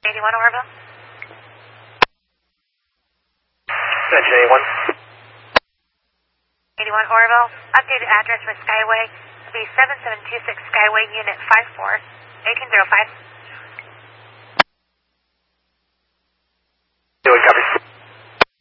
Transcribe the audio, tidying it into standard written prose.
81 Orville. Attention 81. 81 Orville. Updated address for Skyway will be 7726 Skyway Unit 54, 1805.